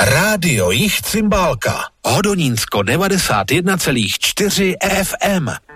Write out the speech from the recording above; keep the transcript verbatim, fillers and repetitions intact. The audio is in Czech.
Rádio Jih Cymbálka. Hodonínsko devadesát jedna celá čtyři ef em.